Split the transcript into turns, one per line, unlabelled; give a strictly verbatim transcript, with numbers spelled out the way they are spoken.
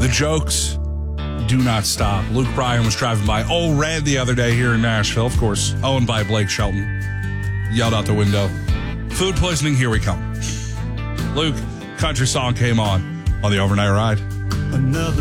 The jokes do not stop. Luke Bryan was driving by Oh Red the other day here in Nashville, of course, owned by Blake Shelton. Yelled out the window, food poisoning, here we come. Luke, country song came on on the overnight ride.
Another